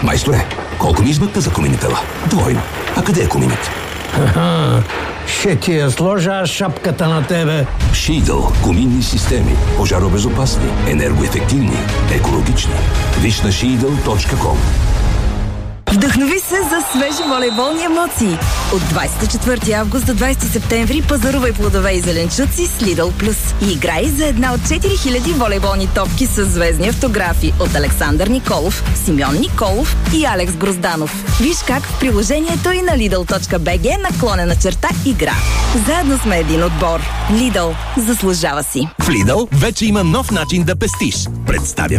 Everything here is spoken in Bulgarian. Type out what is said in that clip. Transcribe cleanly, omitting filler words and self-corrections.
Майсторе, колко ми измъкна за коминитела? Двойно. А къде е коминът? Ще ти я сложа аз шапката на тебе. Шийдъл. Коминни системи. Пожаробезопасни, енергоефективни, екологични. Виж на Shidal.com. Вдъхнови се за свежи волейболни емоции. От 24 август до 20 септември пазарувай плодове и зеленчуци с Lidl Plus и играй за една от 4000 волейболни топки с звездни автографи от Александър Николов, Симеон Николов и Алекс Грозданов. Виж как в приложението и на Lidl.bg/игра. Заедно сме един отбор. Lidl. Заслужава си. В Lidl вече има нов начин да пестиш. Представяме